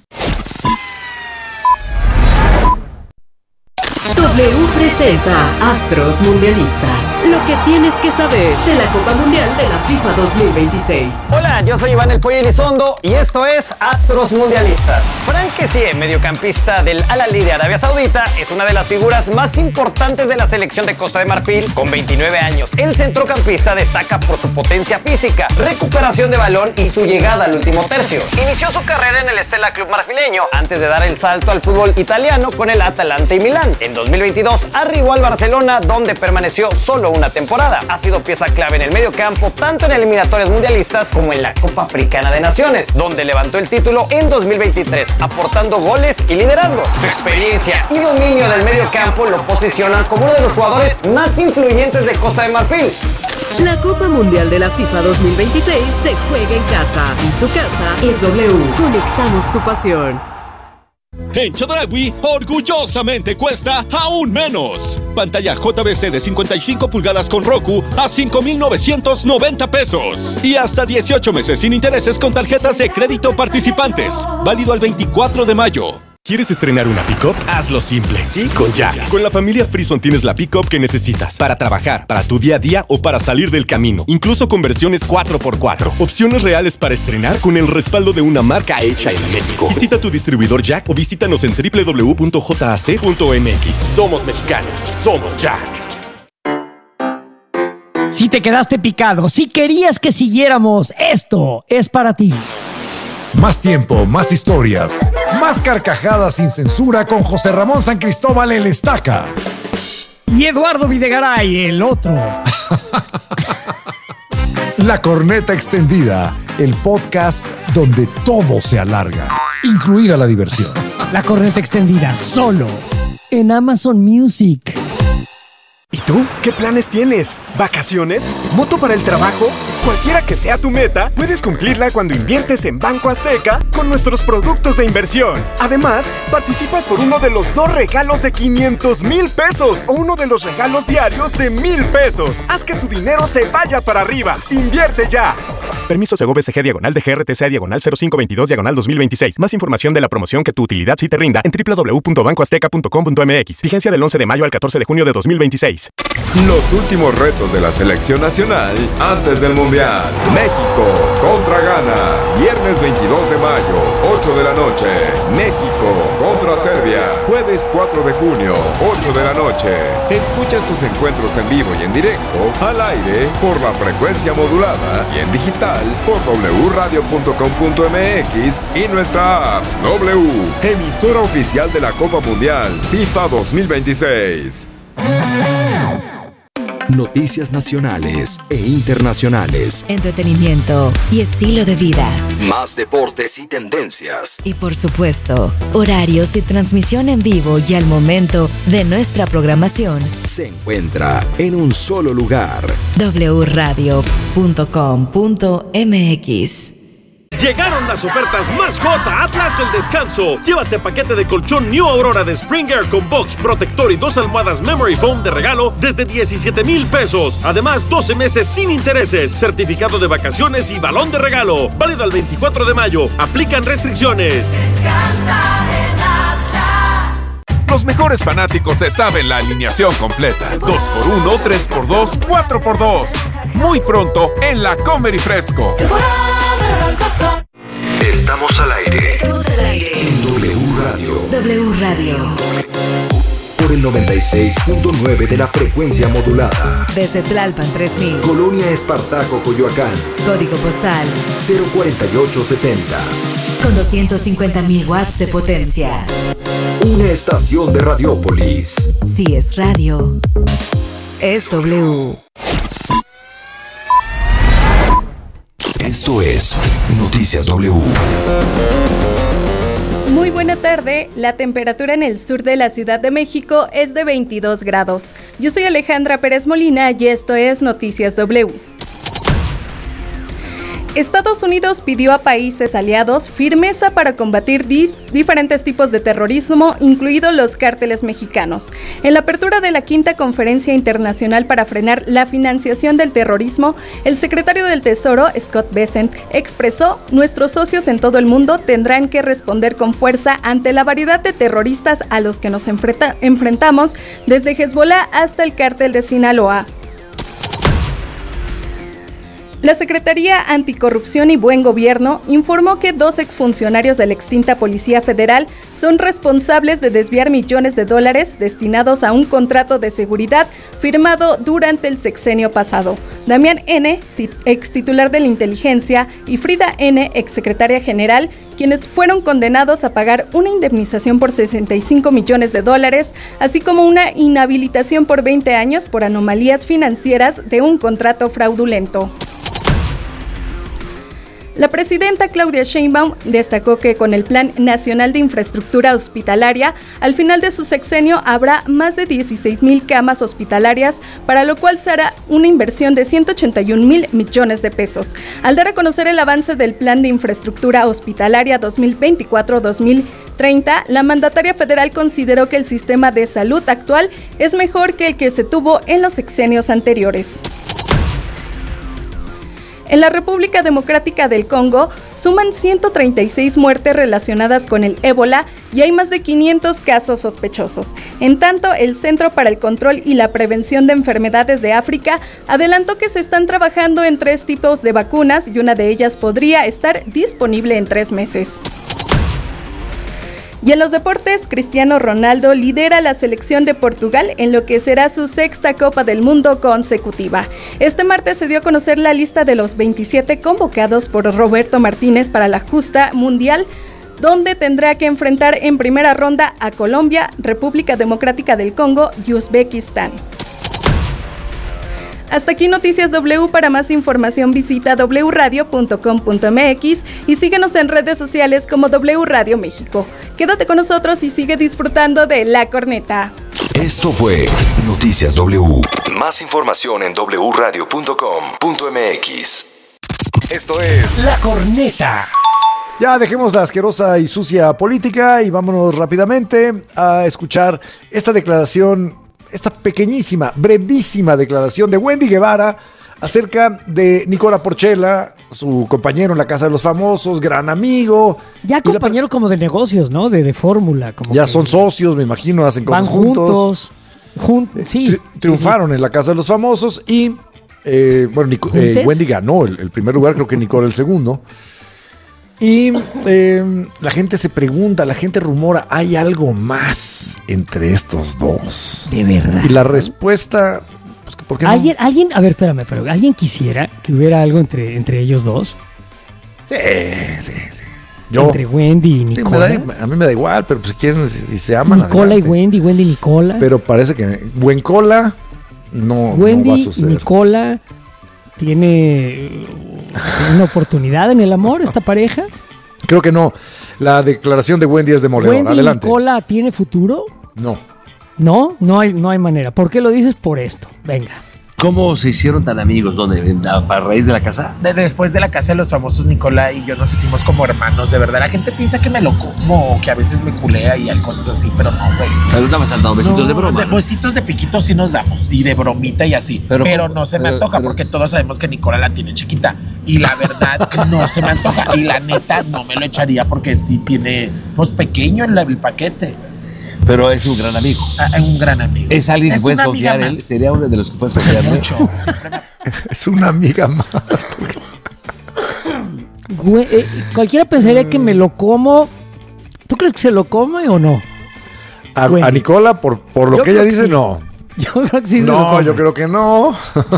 [SPEAKER 10] W presenta Astros Mundialistas. Lo que tienes que saber de la Copa Mundial de la FIFA dos mil veintiséis.
[SPEAKER 14] Hola, yo soy Iván El Pollo Elizondo y esto es Astros Mundialistas. Frank Kessie, mediocampista del Al-Ahly de Arabia Saudita, es una de las figuras más importantes de la selección de Costa de Marfil. Con veintinueve años, el centrocampista destaca por su potencia física, recuperación de balón y su llegada al último tercio. Inició su carrera en el Stella Club marfileño antes de dar el salto al fútbol italiano con el Atalanta y Milán. En dos mil veintidós arribó al Barcelona, donde permaneció solo una temporada. Ha sido pieza clave en el medio campo, tanto en eliminatorias mundialistas como en la Copa Africana de Naciones, donde levantó el título en dos mil veintitrés, aportando goles y liderazgo. Su experiencia y dominio del medio campo lo posicionan como uno de los jugadores más influyentes de Costa de Marfil.
[SPEAKER 10] La Copa Mundial de la FIFA dos mil veintiséis se juega en casa y su casa es W. Conectamos tu pasión.
[SPEAKER 16] En Chedraui, orgullosamente cuesta aún menos. Pantalla J V C de cincuenta y cinco pulgadas con Roku a cinco mil novecientos noventa pesos. Y hasta dieciocho meses sin intereses con tarjetas de crédito participantes. Válido al veinticuatro de mayo.
[SPEAKER 17] ¿Quieres estrenar una pick-up? Hazlo simple. Sí, con Jack. Con la familia Frison tienes la pick-up que necesitas para trabajar, para tu día a día o para salir del camino. Incluso con versiones cuatro por cuatro. Opciones reales para estrenar con el respaldo de una marca hecha en México. Visita tu distribuidor Jack o visítanos en doble u doble u doble u punto j a c punto m x. Somos mexicanos. Somos Jack.
[SPEAKER 7] Si te quedaste picado, si querías que siguiéramos, esto es para ti.
[SPEAKER 18] Más tiempo, más historias, más carcajadas sin censura con José Ramón San Cristóbal el Estaca.
[SPEAKER 7] Y Eduardo Videgaray, el otro.
[SPEAKER 18] La Corneta Extendida, el podcast donde todo se alarga, incluida la diversión.
[SPEAKER 7] La Corneta Extendida, solo en Amazon Music.
[SPEAKER 19] ¿Y tú? ¿Qué planes tienes? ¿Vacaciones? ¿Moto para el trabajo? Cualquiera que sea tu meta, puedes cumplirla cuando inviertes en Banco Azteca con nuestros productos de inversión. Además, participas por uno de los dos regalos de quinientos mil pesos o uno de los regalos diarios de mil pesos. Haz que tu dinero se vaya para arriba. ¡Invierte ya! Permiso Segov S G diagonal de G R T C diagonal cero cinco veintidós diagonal dos mil veintiséis. Más información de la promoción que tu utilidad sí te rinda en doble u doble u doble u punto banco azteca punto com punto m x. Vigencia del once de mayo al catorce de junio de dos mil veintiséis.
[SPEAKER 3] Los últimos retos de la selección nacional antes del Mundial. México contra Ghana. Viernes veintidós de mayo, ocho de la noche. México contra Serbia. Jueves cuatro de junio, ocho de la noche. Escucha estos encuentros en vivo y en directo, al aire, por la frecuencia modulada y en digital por doble u radio punto com punto m x y nuestra app W, emisora oficial de la Copa Mundial FIFA dos mil veintiséis.
[SPEAKER 20] Noticias nacionales e internacionales.
[SPEAKER 21] Entretenimiento y estilo de vida.
[SPEAKER 20] Más deportes y tendencias.
[SPEAKER 21] Y por supuesto, horarios y transmisión en vivo y al momento de nuestra programación.
[SPEAKER 20] Se encuentra en un solo lugar.
[SPEAKER 21] doble u radio punto com punto m x.
[SPEAKER 22] Llegaron las ofertas más hot a Atlas del Descanso. Llévate paquete de colchón New Aurora de Springer con box, protector y dos almohadas Memory Foam de regalo desde diecisiete mil pesos. Además, doce meses sin intereses, certificado de vacaciones y balón de regalo. Válido al veinticuatro de mayo. Aplican restricciones.
[SPEAKER 23] Descansa en Atlas.
[SPEAKER 16] Los mejores fanáticos se saben la alineación completa. dos por uno, tres por dos, cuatro por dos. Muy pronto en la Comer y Fresco.
[SPEAKER 20] Estamos al aire.
[SPEAKER 21] Estamos al aire.
[SPEAKER 20] En W Radio.
[SPEAKER 21] W Radio.
[SPEAKER 20] Por el noventa y seis punto nueve de la frecuencia modulada.
[SPEAKER 21] Desde Tlalpan tres mil.
[SPEAKER 20] Colonia Espartaco, Coyoacán.
[SPEAKER 21] Código postal
[SPEAKER 20] cero cuarenta y ocho setenta.
[SPEAKER 21] Con doscientos cincuenta mil watts de potencia.
[SPEAKER 20] Una estación de Radiópolis.
[SPEAKER 21] Si es radio, es W.
[SPEAKER 20] Esto es Noticias W.
[SPEAKER 24] Muy buena tarde, la temperatura en el sur de la Ciudad de México es de veintidós grados. Yo soy Alejandra Pérez Molina y esto es Noticias W. Estados Unidos pidió a países aliados firmeza para combatir dif- diferentes tipos de terrorismo, incluidos los cárteles mexicanos. En la apertura de la quinta Conferencia Internacional para frenar la financiación del terrorismo, el secretario del Tesoro, Scott Bessent, expresó: nuestros socios en todo el mundo tendrán que responder con fuerza ante la variedad de terroristas a los que nos enfrenta- enfrentamos, desde Hezbollah hasta el cártel de Sinaloa. La Secretaría Anticorrupción y Buen Gobierno informó que dos exfuncionarios de la extinta Policía Federal son responsables de desviar millones de dólares destinados a un contrato de seguridad firmado durante el sexenio pasado. Damián N., ex titular de la Inteligencia, y Frida N., exsecretaria general, quienes fueron condenados a pagar una indemnización por sesenta y cinco millones de dólares, así como una inhabilitación por veinte años por anomalías financieras de un contrato fraudulento. La presidenta Claudia Sheinbaum destacó que con el Plan Nacional de Infraestructura Hospitalaria, al final de su sexenio habrá más de dieciséis mil camas hospitalarias, para lo cual se hará una inversión de ciento ochenta y un mil millones de pesos. Al dar a conocer el avance del Plan de Infraestructura Hospitalaria dos mil veinticuatro a dos mil treinta, la mandataria federal consideró que el sistema de salud actual es mejor que el que se tuvo en los sexenios anteriores. En la República Democrática del Congo suman ciento treinta y seis muertes relacionadas con el ébola y hay más de quinientos casos sospechosos. En tanto, el Centro para el Control y la Prevención de Enfermedades de África adelantó que se están trabajando en tres tipos de vacunas y una de ellas podría estar disponible en tres meses. Y en los deportes, Cristiano Ronaldo lidera la selección de Portugal en lo que será su sexta Copa del Mundo consecutiva. Este martes se dio a conocer la lista de los veintisiete convocados por Roberto Martínez para la justa mundial, donde tendrá que enfrentar en primera ronda a Colombia, República Democrática del Congo y Uzbekistán. Hasta aquí Noticias W. Para más información visita doble u radio punto com punto m x y síguenos en redes sociales como W Radio México. Quédate con nosotros y sigue disfrutando de La Corneta.
[SPEAKER 3] Esto fue Noticias W. Más información en doble u radio punto com punto m x. Esto es
[SPEAKER 18] La Corneta.
[SPEAKER 8] Ya dejemos la asquerosa y sucia política y vámonos rápidamente a escuchar esta declaración, esta pequeñísima, brevísima declaración de Wendy Guevara acerca de Nicola Porchela, su compañero en la Casa de los Famosos, gran amigo.
[SPEAKER 7] Ya compañero la... como de negocios, ¿no? De, de fórmula. Como
[SPEAKER 8] ya
[SPEAKER 7] que...
[SPEAKER 8] son socios, me imagino, hacen cosas
[SPEAKER 7] van juntos. Jun... Sí.
[SPEAKER 8] Tri- triunfaron sí, sí. en la Casa de los Famosos y, eh, bueno, Nico, eh, Wendy ganó el, el primer lugar, creo que Nicola el segundo. Y eh, la gente se pregunta, la gente rumora, ¿hay algo más entre estos dos?
[SPEAKER 7] De verdad.
[SPEAKER 8] Y la respuesta, pues, ¿por qué no?
[SPEAKER 7] ¿Alguien, alguien, a ver, espérame, pero ¿alguien quisiera que hubiera algo entre, entre ellos dos?
[SPEAKER 8] Sí, sí, sí. Yo,
[SPEAKER 7] entre Wendy y Nicola.
[SPEAKER 8] Sí, me da, a mí me da igual, pero pues quieren, si, si se aman.
[SPEAKER 7] Nicola adelante. Y Wendy, Wendy y Nicola.
[SPEAKER 8] Pero parece que Wencola no,
[SPEAKER 7] Wendy
[SPEAKER 8] no va a suceder.
[SPEAKER 7] Y Nicola tiene una oportunidad en el amor, esta pareja.
[SPEAKER 8] Creo que no. La declaración de Wendy es demoledora.
[SPEAKER 7] ¿Wendy
[SPEAKER 8] Adelante.
[SPEAKER 7] y Nicola tiene futuro?
[SPEAKER 8] No.
[SPEAKER 7] No, no hay, no hay manera. ¿Por qué lo dices? Por esto. Venga.
[SPEAKER 1] ¿Cómo se hicieron tan amigos? ¿Dónde? ¿A raíz de la casa?
[SPEAKER 2] De, después de la Casa de los Famosos, Nicola y yo nos hicimos como hermanos, de verdad. La gente piensa que me lo como, que a veces me culea y hay cosas así, pero no, güey.
[SPEAKER 1] Pero nada más han dado besitos no, de broma.
[SPEAKER 2] De, besitos de piquitos sí nos damos, y de bromita y así. Pero, pero no se me antoja, pero, porque todos sabemos que Nicola la tiene chiquita. Y la verdad, no se me antoja. Y la neta, no me lo echaría porque sí tiene, pues, pequeño el, el paquete.
[SPEAKER 1] Pero es un gran amigo.
[SPEAKER 2] Ah, es un gran amigo.
[SPEAKER 1] ¿Es alguien que puedes confiar en él? ¿Sería uno de los que puedes confiar en él?
[SPEAKER 2] Mucho.
[SPEAKER 8] Es una amiga más.
[SPEAKER 7] Güey, eh, cualquiera pensaría que me lo como. ¿Tú crees que se lo come o no?
[SPEAKER 8] A, a Nicola, por, por lo yo que ella dice,
[SPEAKER 7] sí.
[SPEAKER 8] no.
[SPEAKER 7] Yo creo que sí
[SPEAKER 8] no,
[SPEAKER 7] se lo come.
[SPEAKER 8] No, yo creo que no.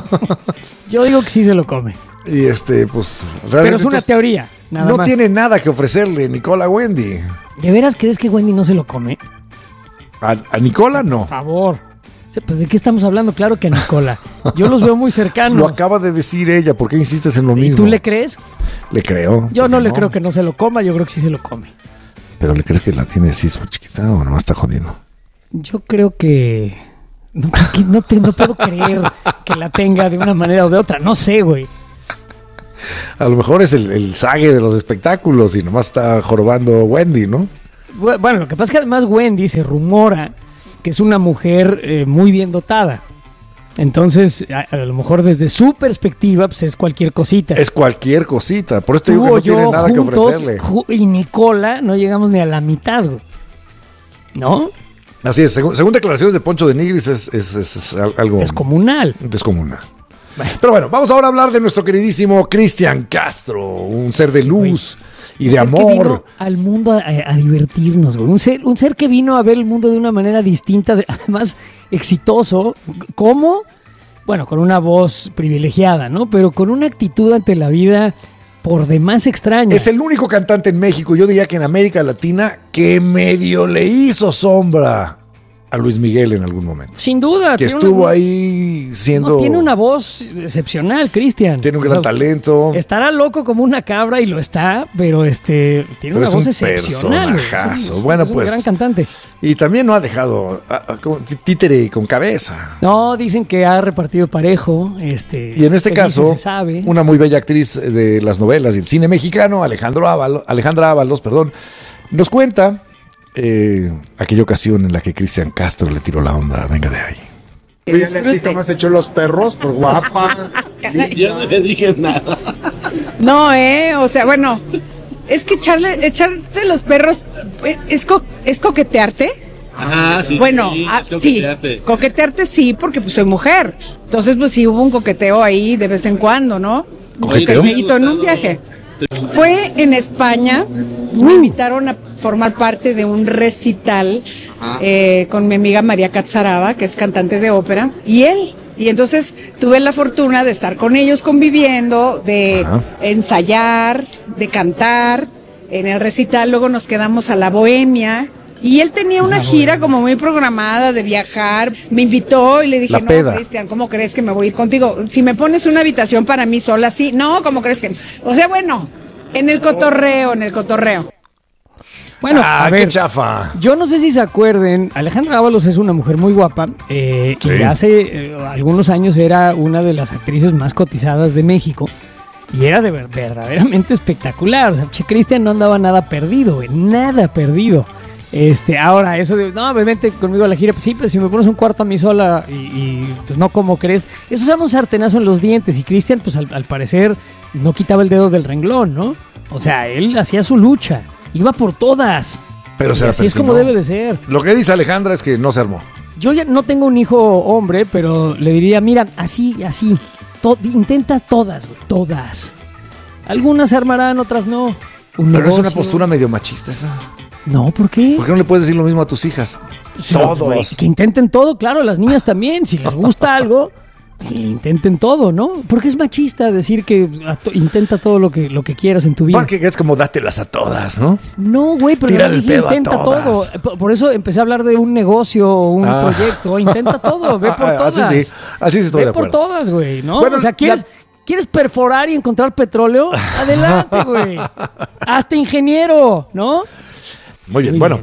[SPEAKER 7] Yo digo que sí se lo come.
[SPEAKER 8] Y este, pues...
[SPEAKER 7] Pero es una teoría, nada
[SPEAKER 8] no
[SPEAKER 7] más.
[SPEAKER 8] tiene nada que ofrecerle Nicola a Wendy.
[SPEAKER 7] ¿De veras crees que Wendy no se lo come?
[SPEAKER 8] A, a Nicola no.
[SPEAKER 7] Por favor. Pues, ¿de qué estamos hablando? Claro que a Nicola. Yo los veo muy cercanos.
[SPEAKER 8] Lo acaba de decir ella. ¿Por qué insistes en lo mismo?
[SPEAKER 7] ¿Y tú le crees?
[SPEAKER 8] Le creo.
[SPEAKER 7] Yo no, no le creo que no se lo coma. Yo creo que sí se lo come.
[SPEAKER 8] ¿Pero le crees que la tiene así súper chiquita o nomás está jodiendo?
[SPEAKER 7] Yo creo que... No, que no, te, no puedo creer que la tenga de una manera o de otra. No sé, güey.
[SPEAKER 8] A lo mejor es el, el sague de los espectáculos y nomás está jorobando Wendy, ¿no?
[SPEAKER 7] Bueno, lo que pasa es que además Wendy se rumora que es una mujer eh, muy bien dotada. Entonces, a, a lo mejor desde su perspectiva, pues es cualquier cosita.
[SPEAKER 8] Es cualquier cosita. Por eso te digo que no tiene nada juntos, que ofrecerle.
[SPEAKER 7] Ju- y Nicola no llegamos ni a la mitad, güey. ¿No?
[SPEAKER 8] Así es. Según, según declaraciones de Poncho de Nigris, es, es, es, es algo...
[SPEAKER 7] Descomunal.
[SPEAKER 8] Descomunal. Bueno. Pero bueno, vamos ahora a hablar de nuestro queridísimo Cristian Castro, un ser de luz güey. y de amor. Un ser que vino
[SPEAKER 7] al mundo a, a divertirnos, güey. Un ser, un ser que vino a ver el mundo de una manera distinta, de, además exitoso. ¿Cómo? Bueno, con una voz privilegiada, ¿no? Pero con una actitud ante la vida por demás extraña.
[SPEAKER 8] Es el único cantante en México, yo diría que en América Latina, que medio le hizo sombra a Luis Miguel en algún momento.
[SPEAKER 7] Sin duda.
[SPEAKER 8] Que estuvo una, ahí siendo...
[SPEAKER 7] No, tiene una voz excepcional, Cristian.
[SPEAKER 8] Tiene un gran o sea, talento.
[SPEAKER 7] Estará loco como una cabra y lo está, pero este tiene pero una voz excepcional.
[SPEAKER 8] Personajazo.
[SPEAKER 7] Es un,
[SPEAKER 8] bueno,
[SPEAKER 7] es un
[SPEAKER 8] pues,
[SPEAKER 7] gran cantante.
[SPEAKER 8] Y también no ha dejado a, a, como títere con cabeza.
[SPEAKER 7] No, dicen que ha repartido parejo. Este,
[SPEAKER 8] y en este caso,
[SPEAKER 7] se sabe.
[SPEAKER 8] una muy bella actriz de las novelas y el cine mexicano, Alejandro Ábalos, Alejandra Ábalos, perdón, nos cuenta... Eh, aquella ocasión en la que Cristian Castro le tiró la onda. Venga de ahí.
[SPEAKER 5] Disfrute. ¿Cómo has hecho los perros? Por guapa. Yo no le dije nada.
[SPEAKER 6] No, eh, o sea, bueno, es que echarle, echarte los perros es, co- es coquetearte.
[SPEAKER 5] Ah, sí.
[SPEAKER 6] Bueno,
[SPEAKER 5] sí,
[SPEAKER 6] ah,
[SPEAKER 5] es coquetearte.
[SPEAKER 6] sí, coquetearte sí, porque pues soy mujer. Entonces, pues sí hubo un coqueteo ahí de vez en cuando, ¿no? Un
[SPEAKER 8] ¿Coqueteo?
[SPEAKER 6] coqueteito en un viaje. Fue en España, me invitaron a formar parte de un recital eh, con mi amiga María Catzaraba, que es cantante de ópera, y él. Y entonces tuve la fortuna de estar con ellos conviviendo, de Ajá. ensayar, de cantar. En el recital luego nos quedamos a la Bohemia. Y él tenía una gira como muy programada de viajar. Me invitó y le dije, no, Cristian, ¿cómo crees que me voy a ir contigo? Si me pones una habitación para mí sola, sí. No, ¿cómo crees que...? O sea, bueno, en el cotorreo, en el cotorreo.
[SPEAKER 7] Bueno,
[SPEAKER 8] ah,
[SPEAKER 7] a ver,
[SPEAKER 8] qué chafa.
[SPEAKER 7] Yo no sé si se acuerden, Alejandra Ábalos es una mujer muy guapa, eh, sí. y hace eh, algunos años era una de las actrices más cotizadas de México, y era de ver, verdaderamente espectacular. O sea, Che Cristian no andaba nada perdido, güey, nada perdido. Este, ahora, eso de, no, vente conmigo a la gira, pues sí, pues si me pones un cuarto a mí sola y, y pues no, ¿cómo crees? Eso se llama un sartenazo en los dientes, y Cristian, pues al, al parecer, no quitaba el dedo del renglón, ¿no? O sea, él hacía su lucha. Iba por todas.
[SPEAKER 8] Pero se
[SPEAKER 7] así es como debe de ser.
[SPEAKER 8] Lo que dice Alejandra es que no se armó.
[SPEAKER 7] Yo ya no tengo un hijo hombre, pero le diría, mira, así, así. To- intenta todas, güey, todas. Algunas se armarán, otras no. Un
[SPEAKER 8] pero
[SPEAKER 7] negocio.
[SPEAKER 8] es una postura medio machista esa.
[SPEAKER 7] No, ¿por qué?
[SPEAKER 8] ¿Por qué no le puedes decir lo mismo a tus hijas?
[SPEAKER 7] Sí,
[SPEAKER 8] Todos.
[SPEAKER 7] Güey, que intenten todo, claro, las niñas también. Si les gusta algo, que intenten todo, ¿no? Porque es machista decir que to- intenta todo lo que, lo que quieras en tu vida.
[SPEAKER 8] Porque es como dátelas a todas, ¿no?
[SPEAKER 7] No, güey, pero
[SPEAKER 8] Tira
[SPEAKER 7] no
[SPEAKER 8] el
[SPEAKER 7] dije
[SPEAKER 8] pedo a
[SPEAKER 7] intenta
[SPEAKER 8] todas.
[SPEAKER 7] todo. Por, por eso empecé a hablar de un negocio o un
[SPEAKER 8] Ah.
[SPEAKER 7] proyecto. Intenta todo, ve por
[SPEAKER 8] Ah,
[SPEAKER 7] todas.
[SPEAKER 8] así sí, así sí estoy
[SPEAKER 7] ve
[SPEAKER 8] de
[SPEAKER 7] por
[SPEAKER 8] acuerdo.
[SPEAKER 7] todas, güey, ¿no?
[SPEAKER 8] Bueno,
[SPEAKER 7] o sea, ¿quieres,
[SPEAKER 8] la-
[SPEAKER 7] ¿quieres perforar y encontrar petróleo? Adelante, güey. Hasta ingeniero, ¿no?
[SPEAKER 8] Muy bien,
[SPEAKER 7] Muy
[SPEAKER 8] bueno.
[SPEAKER 7] bien.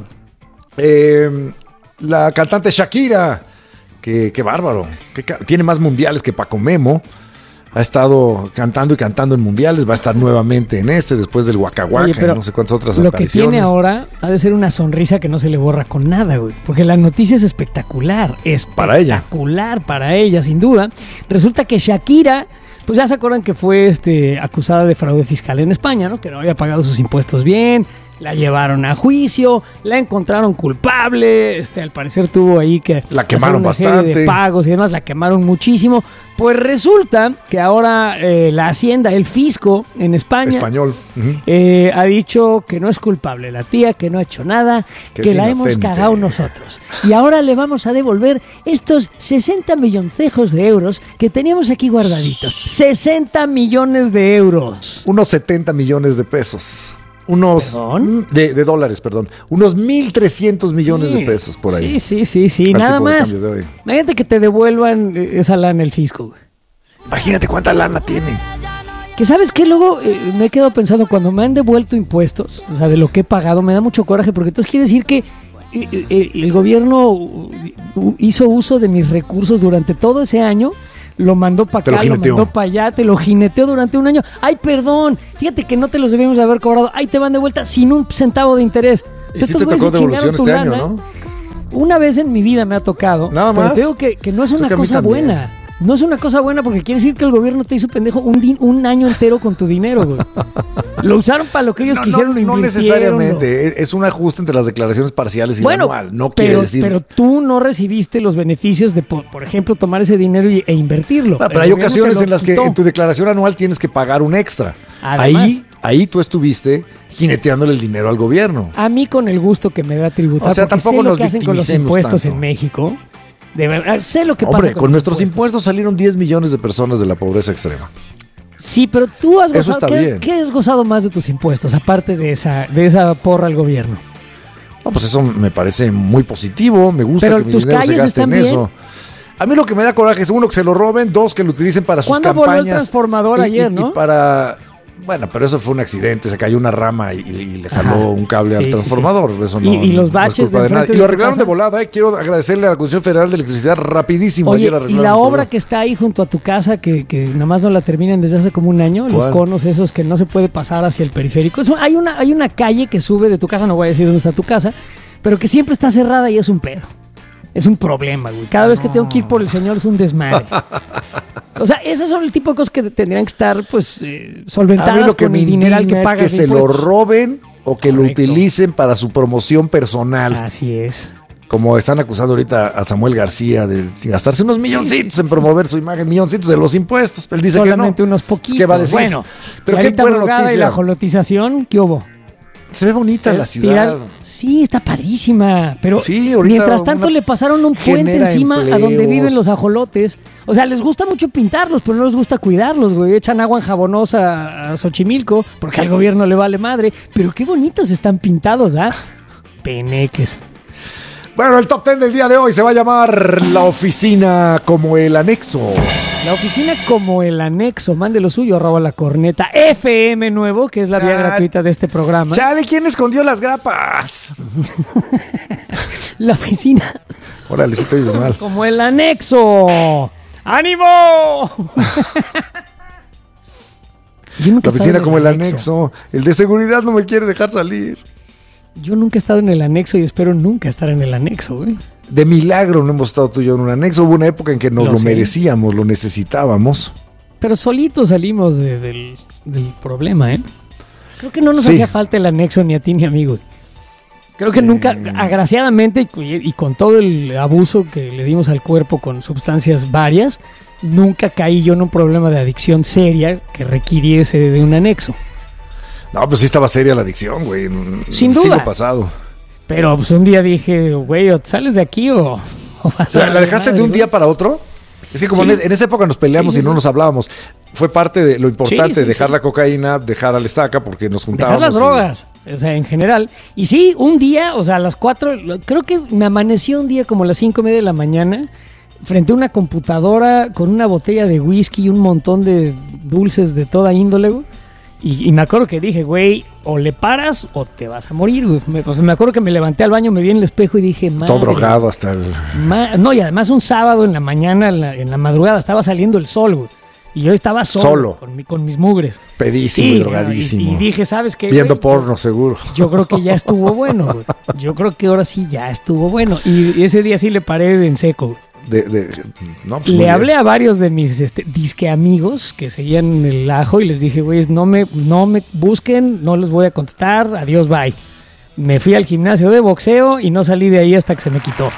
[SPEAKER 8] Eh, la cantante Shakira, que, qué bárbaro. Que ca- tiene más mundiales que Paco Memo. Ha estado cantando y cantando en mundiales. Va a estar nuevamente en este, después del Waka Waka,
[SPEAKER 7] Oye, pero
[SPEAKER 8] y no sé cuántas otras
[SPEAKER 7] lo que
[SPEAKER 8] apariciones.
[SPEAKER 7] tiene ahora ha de ser una sonrisa que no se le borra con nada, güey. Porque la noticia es espectacular.
[SPEAKER 8] Para ella.
[SPEAKER 7] Espectacular para ella, sin duda. Resulta que Shakira, pues ya se acuerdan que fue este, acusada de fraude fiscal en España, ¿no? Que no había pagado sus impuestos bien. La llevaron a juicio, la encontraron culpable, este, al parecer tuvo ahí que
[SPEAKER 8] La
[SPEAKER 7] hacer
[SPEAKER 8] quemaron
[SPEAKER 7] una serie
[SPEAKER 8] bastante.
[SPEAKER 7] de pagos y demás, la quemaron muchísimo. Pues resulta que ahora eh, la Hacienda, el fisco en España,
[SPEAKER 8] Español. Ujú.
[SPEAKER 7] eh, ha dicho que no es culpable la tía, que no ha hecho nada,
[SPEAKER 8] Que
[SPEAKER 7] que
[SPEAKER 8] es
[SPEAKER 7] la hemos
[SPEAKER 8] inocente.
[SPEAKER 7] cagado nosotros. Y ahora le vamos a devolver estos sesenta milloncejos de euros que teníamos aquí guardaditos. sesenta millones de euros.
[SPEAKER 8] Unos setenta millones de pesos. Unos
[SPEAKER 7] ¿Perdón?
[SPEAKER 8] de, de dólares, perdón. Unos mil trescientos millones
[SPEAKER 7] Sí,
[SPEAKER 8] de pesos por ahí.
[SPEAKER 7] Sí, sí, sí, sí,
[SPEAKER 8] Al
[SPEAKER 7] nada
[SPEAKER 8] tipo de
[SPEAKER 7] más.
[SPEAKER 8] cambio de hoy.
[SPEAKER 7] Imagínate que te devuelvan eh, esa lana el fisco, güey.
[SPEAKER 8] Imagínate cuánta lana tiene.
[SPEAKER 7] Que sabes que luego eh, me he quedado pensando, cuando me han devuelto impuestos, o sea, de lo que he pagado, me da mucho coraje, porque entonces quiere decir que eh, eh, el gobierno uh, hizo uso de mis recursos durante todo ese año, lo mandó para
[SPEAKER 8] Te lo
[SPEAKER 7] acá, lo,
[SPEAKER 8] jineteó.
[SPEAKER 7] mandó para allá, te lo jineteó durante un año. Ay, perdón, fíjate que no te los debíamos de haber cobrado. Ahí te van de vuelta sin un centavo de interés. O
[SPEAKER 8] Y
[SPEAKER 7] sea,
[SPEAKER 8] sí
[SPEAKER 7] estos
[SPEAKER 8] te
[SPEAKER 7] güeyes
[SPEAKER 8] tocó
[SPEAKER 7] se chingaron
[SPEAKER 8] devolución
[SPEAKER 7] tu
[SPEAKER 8] este año,
[SPEAKER 7] lana.
[SPEAKER 8] ¿no?
[SPEAKER 7] Una vez en mi vida me ha tocado.
[SPEAKER 8] Nada
[SPEAKER 7] pero
[SPEAKER 8] más.
[SPEAKER 7] te digo que, que no es
[SPEAKER 8] Creo
[SPEAKER 7] una
[SPEAKER 8] que a mí
[SPEAKER 7] cosa
[SPEAKER 8] también.
[SPEAKER 7] buena. No es una cosa buena porque quiere decir que el gobierno te hizo pendejo un, din- un año entero con tu dinero, güey. Lo usaron para lo que ellos
[SPEAKER 8] No,
[SPEAKER 7] quisieron,
[SPEAKER 8] no,
[SPEAKER 7] lo
[SPEAKER 8] no
[SPEAKER 7] invirtieron.
[SPEAKER 8] necesariamente. Es- Es un ajuste entre las declaraciones parciales y
[SPEAKER 7] Bueno,
[SPEAKER 8] la anual. No quiere
[SPEAKER 7] pero,
[SPEAKER 8] decir.
[SPEAKER 7] pero tú no recibiste los beneficios de, por, por ejemplo, tomar ese dinero y- e invertirlo.
[SPEAKER 8] Ah, pero
[SPEAKER 7] El
[SPEAKER 8] hay
[SPEAKER 7] gobierno
[SPEAKER 8] ocasiones
[SPEAKER 7] se lo
[SPEAKER 8] en las que
[SPEAKER 7] quitó.
[SPEAKER 8] en tu declaración anual tienes que pagar un extra.
[SPEAKER 7] Además.
[SPEAKER 8] Ahí, ahí tú estuviste jineteándole el dinero al gobierno.
[SPEAKER 7] A mí con el gusto que me da tributar,
[SPEAKER 8] O sea,
[SPEAKER 7] porque
[SPEAKER 8] tampoco
[SPEAKER 7] sé lo
[SPEAKER 8] nos
[SPEAKER 7] que hacen con los
[SPEAKER 8] victimicemos
[SPEAKER 7] impuestos
[SPEAKER 8] tanto.
[SPEAKER 7] en México. De verdad, sé lo que
[SPEAKER 8] Hombre,
[SPEAKER 7] pasa
[SPEAKER 8] con,
[SPEAKER 7] con, los
[SPEAKER 8] nuestros impuestos. salieron diez millones de personas de la pobreza extrema.
[SPEAKER 7] Sí, pero tú has
[SPEAKER 8] Eso
[SPEAKER 7] gozado.
[SPEAKER 8] está
[SPEAKER 7] ¿qué,
[SPEAKER 8] bien.
[SPEAKER 7] qué has gozado más de tus impuestos, aparte de esa, de esa porra al gobierno?
[SPEAKER 8] No, pues eso me parece muy positivo. Me gusta
[SPEAKER 7] Pero
[SPEAKER 8] que mi
[SPEAKER 7] tus
[SPEAKER 8] dinero se
[SPEAKER 7] calles
[SPEAKER 8] gaste en
[SPEAKER 7] están
[SPEAKER 8] eso. A mí lo que me da coraje es, uno, que se lo roben, dos, que lo utilicen para sus
[SPEAKER 7] ¿Cuándo
[SPEAKER 8] campañas.
[SPEAKER 7] voló el transformador
[SPEAKER 8] y-
[SPEAKER 7] ayer,
[SPEAKER 8] y-
[SPEAKER 7] no?
[SPEAKER 8] Y para... Bueno, pero eso fue un accidente, se cayó una rama y, y le jaló
[SPEAKER 7] Ajá.
[SPEAKER 8] un cable
[SPEAKER 7] Sí,
[SPEAKER 8] al
[SPEAKER 7] sí,
[SPEAKER 8] transformador.
[SPEAKER 7] sí.
[SPEAKER 8] Eso
[SPEAKER 7] Y-
[SPEAKER 8] no,
[SPEAKER 7] y los
[SPEAKER 8] no es
[SPEAKER 7] baches
[SPEAKER 8] culpa
[SPEAKER 7] de
[SPEAKER 8] de nadie.
[SPEAKER 7] enfrente
[SPEAKER 8] Y
[SPEAKER 7] de
[SPEAKER 8] lo
[SPEAKER 7] tu
[SPEAKER 8] arreglaron
[SPEAKER 7] casa.
[SPEAKER 8] de volada, eh. Quiero agradecerle a la Comisión Federal de Electricidad rapidísimo.
[SPEAKER 7] Oye,
[SPEAKER 8] Ayer
[SPEAKER 7] y
[SPEAKER 8] arreglaron
[SPEAKER 7] la
[SPEAKER 8] todo.
[SPEAKER 7] obra que está ahí junto a tu casa, que, que nada más no la terminan desde hace como un año, los
[SPEAKER 8] ¿Cuál?
[SPEAKER 7] conos esos que no se puede pasar hacia el periférico. Eso, hay, una, hay una calle que sube de tu casa, no voy a decir dónde está tu casa, pero que siempre está cerrada y es un pedo. Es un problema, güey. Cada vez que tengo que ir por el señor es un desmadre. O sea, esos son el tipo de cosas que tendrían que estar, pues, eh,
[SPEAKER 8] A mí
[SPEAKER 7] solventadas
[SPEAKER 8] lo que
[SPEAKER 7] con
[SPEAKER 8] me
[SPEAKER 7] el dineral que
[SPEAKER 8] indigna es
[SPEAKER 7] pagas
[SPEAKER 8] que
[SPEAKER 7] de
[SPEAKER 8] se lo
[SPEAKER 7] impuestos.
[SPEAKER 8] roben o que lo
[SPEAKER 7] Correcto.
[SPEAKER 8] utilicen para su promoción personal.
[SPEAKER 7] Así es.
[SPEAKER 8] Como están acusando ahorita a Samuel García de gastarse unos milloncitos en promover su imagen, milloncitos de los impuestos. Él dice
[SPEAKER 7] solamente
[SPEAKER 8] que no.
[SPEAKER 7] unos poquitos.
[SPEAKER 8] ¿Qué va a decir?
[SPEAKER 7] Bueno,
[SPEAKER 8] pero
[SPEAKER 7] qué
[SPEAKER 8] qué buena noticia.
[SPEAKER 7] Y la jolotización, ¿qué hubo?
[SPEAKER 8] Se ve bonita la ciudad.
[SPEAKER 7] Tirar, sí, está padrísima. Pero
[SPEAKER 8] sí,
[SPEAKER 7] mientras tanto le pasaron un puente encima empleos. A donde viven los ajolotes. O sea, les gusta mucho pintarlos, pero no les gusta cuidarlos, güey. Echan agua enjabonosa a Xochimilco porque al gobierno le vale madre. Pero qué bonitos están pintados, ¿ah? Peneques.
[SPEAKER 8] Bueno, el top ten del día de hoy se va a llamar La Oficina como el Anexo.
[SPEAKER 7] La Oficina como el Anexo. Mande lo suyo, arroba La Corneta F M Nuevo, que es la vía ah, gratuita de este programa.
[SPEAKER 8] Chale, ¿quién escondió las grapas?
[SPEAKER 7] La Oficina.
[SPEAKER 8] Órale, si te dices mal.
[SPEAKER 7] Como el Anexo. ¡Ánimo!
[SPEAKER 8] La Oficina como el anexo. anexo. El de seguridad no me quiere dejar salir.
[SPEAKER 7] Yo nunca he estado en el anexo y espero nunca estar en el anexo, güey.
[SPEAKER 8] De milagro no hemos estado tú y yo en un anexo. Hubo una época en que nos lo, lo merecíamos, lo necesitábamos.
[SPEAKER 7] Pero solitos salimos de, del, del problema, ¿eh? Creo que no nos
[SPEAKER 8] sí.
[SPEAKER 7] hacía falta el anexo ni a ti ni a mí, güey. Creo que eh... nunca, agraciadamente y, y con todo el abuso que le dimos al cuerpo con sustancias varias, nunca caí yo en un problema de adicción seria que requiriese de un anexo.
[SPEAKER 8] No, pues sí estaba seria la adicción, güey.
[SPEAKER 7] Sin duda.
[SPEAKER 8] Siglo pasado.
[SPEAKER 7] Pero pues un día dije, güey, o sales de aquí o, o vas
[SPEAKER 8] o sea,
[SPEAKER 7] a...
[SPEAKER 8] ¿La dejaste madre, de un ¿no? día para otro? Es que como sí. en, en esa época nos peleamos sí, y no sí. nos hablábamos. Fue parte de lo importante, sí, sí, dejar sí. la cocaína, dejar al estaca, porque nos juntábamos.
[SPEAKER 7] Dejar las y... drogas, o sea, en general. Y sí, un día, o sea, a las cuatro, creo que me amaneció un día como a las cinco y media de la mañana, frente a una computadora con una botella de whisky y un montón de dulces de toda índole, güey. Y, y me acuerdo que dije, güey, o le paras o te vas a morir, güey. Me, o sea, me acuerdo que me levanté al baño, me vi en el espejo y dije, madre.
[SPEAKER 8] Todo drogado hasta el...
[SPEAKER 7] Ma- no, y además un sábado en la mañana, en la, en la madrugada, estaba saliendo el sol, güey. Y yo estaba solo,
[SPEAKER 8] solo.
[SPEAKER 7] Con, mi, con mis mugres.
[SPEAKER 8] Pedísimo sí, y drogadísimo.
[SPEAKER 7] Y, y dije, ¿sabes qué?
[SPEAKER 8] Viendo
[SPEAKER 7] güey?
[SPEAKER 8] porno, seguro.
[SPEAKER 7] Yo creo que ya estuvo bueno, güey. Yo creo que ahora sí ya estuvo bueno. Y ese día sí le paré en seco, güey.
[SPEAKER 8] De, de, no, pues
[SPEAKER 7] le hablé a varios de mis este, disque amigos que seguían el ajo y les dije, güey, no me, no me busquen, no les voy a contestar, adiós, bye. Me fui al gimnasio de boxeo y no salí de ahí hasta que se me quitó.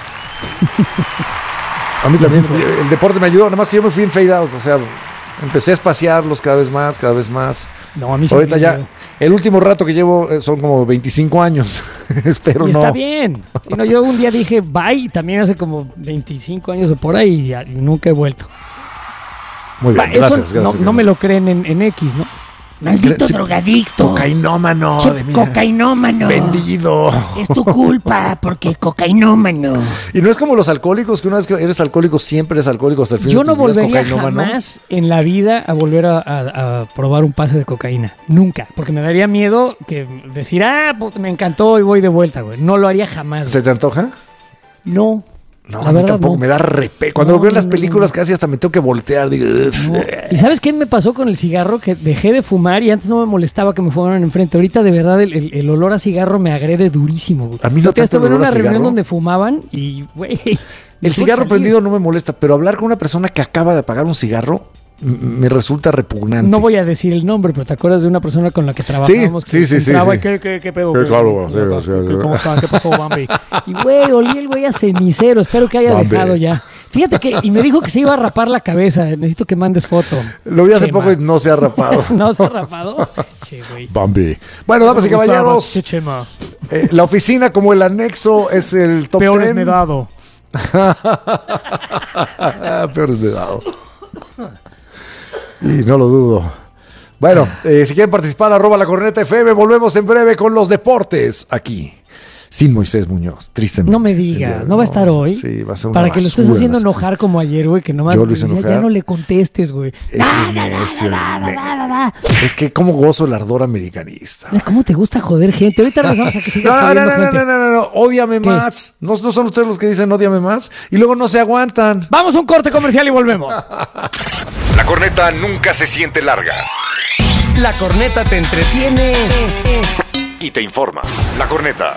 [SPEAKER 8] A mí también el deporte me ayudó, nada más que yo me fui en fade out, o sea, empecé a espaciarlos cada vez más, cada vez más.
[SPEAKER 7] No, a mí
[SPEAKER 8] ahorita
[SPEAKER 7] sí,
[SPEAKER 8] ya,
[SPEAKER 7] yo...
[SPEAKER 8] el último rato que llevo son como veinticinco años. Espero
[SPEAKER 7] y
[SPEAKER 8] no.
[SPEAKER 7] Está bien. Si no, yo un día dije bye, también hace como veinticinco años o por ahí y, ya, y nunca he vuelto.
[SPEAKER 8] Muy bien,
[SPEAKER 7] bah,
[SPEAKER 8] gracias,
[SPEAKER 7] eso
[SPEAKER 8] gracias.
[SPEAKER 7] No, no me lo creen en, en X, ¿no? Maldito sí, drogadicto.
[SPEAKER 8] Cocainómano.
[SPEAKER 7] Che, de cocainómano.
[SPEAKER 8] Vendido.
[SPEAKER 7] Es tu culpa, porque cocainómano.
[SPEAKER 8] Y no es como los alcohólicos, que una vez que eres alcohólico, siempre eres alcohólico hasta el fin
[SPEAKER 7] Yo
[SPEAKER 8] de
[SPEAKER 7] no
[SPEAKER 8] tus días.
[SPEAKER 7] volvería jamás en la vida a volver a, a, a probar un pase de cocaína. Nunca. Porque me daría miedo que decir, ah, pues me encantó y voy de vuelta, güey. No lo haría jamás.
[SPEAKER 8] ¿Se te antoja?
[SPEAKER 7] No.
[SPEAKER 8] No, a mí tampoco, no. Me da repe. Cuando no, lo veo en las películas no, casi hasta me tengo que voltear. Digo,
[SPEAKER 7] no. ¿Y sabes qué me pasó con el cigarro? Que dejé de fumar y antes no me molestaba que me fumaran enfrente. Ahorita de verdad el, el, el olor a cigarro me agrede durísimo. Güey.
[SPEAKER 8] A mí no tanto
[SPEAKER 7] estuve en una
[SPEAKER 8] reunión
[SPEAKER 7] cigarro. Donde fumaban y, güey...
[SPEAKER 8] El cigarro prendido no me molesta, pero hablar con una persona que acaba de apagar un cigarro me resulta repugnante.
[SPEAKER 7] No voy a decir el nombre, pero ¿te acuerdas de una persona con la que trabajamos?
[SPEAKER 8] Sí,
[SPEAKER 7] que
[SPEAKER 8] sí, sí,
[SPEAKER 7] entraba
[SPEAKER 8] sí.
[SPEAKER 7] Y, ¿Qué, qué, qué pedo?
[SPEAKER 8] Sí,
[SPEAKER 7] ¿Qué,
[SPEAKER 8] claro,
[SPEAKER 7] qué,
[SPEAKER 8] sí,
[SPEAKER 7] qué,
[SPEAKER 8] sí,
[SPEAKER 7] qué,
[SPEAKER 8] sí.
[SPEAKER 7] ¿Cómo están? ¿Qué pasó, Bambi? Y güey, olí el güey a cenicero. Espero que haya Bambi. Dejado ya. Fíjate que, y me dijo que se iba a rapar la cabeza. Necesito que mandes foto.
[SPEAKER 8] Lo vi hace
[SPEAKER 7] Chema.
[SPEAKER 8] poco y no se ha rapado.
[SPEAKER 7] ¿No se ha rapado? Che, güey.
[SPEAKER 8] Bambi. Bueno, damas y caballeros,
[SPEAKER 7] che, Chema.
[SPEAKER 8] Eh, la oficina como el anexo es el top
[SPEAKER 7] Peor
[SPEAKER 8] ten.
[SPEAKER 7] es me dado.
[SPEAKER 8] Peor es me dado. Y no lo dudo. Bueno, eh, si quieren participar, arroba la corneta F M. Volvemos en breve con los deportes aquí. Sin Moisés Muñoz, tristemente.
[SPEAKER 7] No me digas, ¿no va a estar hoy?
[SPEAKER 8] Sí, va a ser una
[SPEAKER 7] Para que lo estés haciendo
[SPEAKER 8] basura,
[SPEAKER 7] enojar como ayer, güey, que nomás
[SPEAKER 8] Yo lo hice
[SPEAKER 7] ya,
[SPEAKER 8] enojar.
[SPEAKER 7] ya no le contestes, güey.
[SPEAKER 8] Es, da, da, necio, da, da, da, da, da. Es que como gozo el ardor americanista.
[SPEAKER 7] ¿Cómo te gusta joder gente? Ahorita regresamos a que sigas
[SPEAKER 8] no,
[SPEAKER 7] jodiendo
[SPEAKER 8] no, no,
[SPEAKER 7] gente.
[SPEAKER 8] no, no, no, no, ódiame
[SPEAKER 7] ¿Qué?
[SPEAKER 8] más. No, no son ustedes los que dicen ódiame más y luego no se aguantan.
[SPEAKER 7] Vamos a un corte comercial y volvemos.
[SPEAKER 3] La corneta nunca se siente larga.
[SPEAKER 7] La corneta te entretiene
[SPEAKER 3] y te informa. La corneta.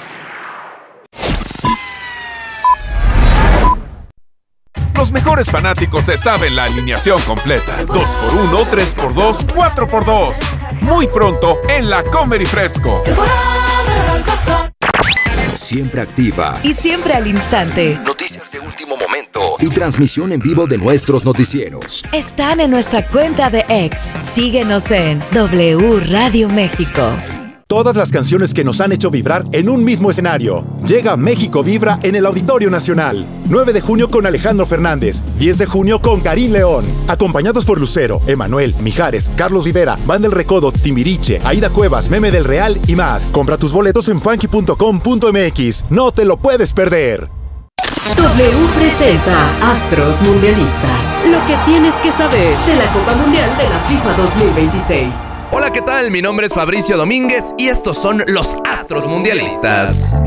[SPEAKER 3] Los mejores fanáticos se saben la alineación completa. dos por uno, tres por dos, cuatro por dos. Muy pronto en la Comer y Fresco.
[SPEAKER 20] siempre activa
[SPEAKER 21] Y siempre al instante.
[SPEAKER 20] Noticias de último momento y transmisión en vivo de nuestros noticieros.
[SPEAKER 21] Están en nuestra cuenta de X. Síguenos en W Radio México.
[SPEAKER 4] Todas las canciones que nos han hecho vibrar en un mismo escenario. Llega México Vibra en el Auditorio Nacional. nueve de junio con Alejandro Fernández. diez de junio con Karim León. Acompañados por Lucero, Emanuel, Mijares, Carlos Rivera, Banda El Recodo, Timbiriche, Aida Cuevas, Meme del Real y más. Compra tus boletos en funky punto com punto m x. No te lo puedes perder.
[SPEAKER 11] W presenta Astros Mundialistas. Lo que tienes que saber de la Copa Mundial de la FIFA dos mil veintiséis.
[SPEAKER 12] Hola, ¿qué tal? Mi nombre es Fabricio Domínguez y estos son los Astros Mundialistas.